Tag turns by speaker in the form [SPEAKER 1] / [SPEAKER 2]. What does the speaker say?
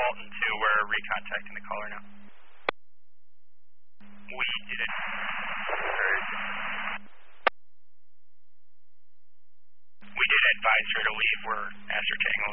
[SPEAKER 1] Dalton 2, we're recontacting the caller now. We didn't. We did advise her to leave. We're ascertaining